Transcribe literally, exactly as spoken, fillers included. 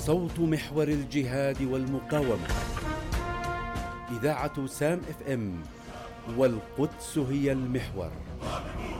صوت محور الجهاد والمقاومة. إذاعة سام اف ام، والقدس هي المحور.